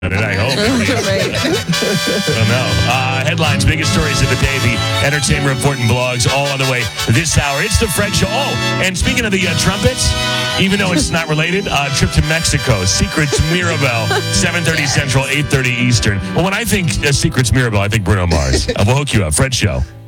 And I hope. Right. I don't know. Headlines, biggest stories of the day, the entertainment report and blogs, all on the way this hour. It's the Fred Show. Oh, and speaking of the trumpets, even though it's not related, trip to Mexico, Secrets Mirabel, 7:30 Central, 8:30 Eastern. Well, when I think Secrets Mirabel, I think Bruno Mars. We'll hook you up. Fred Show.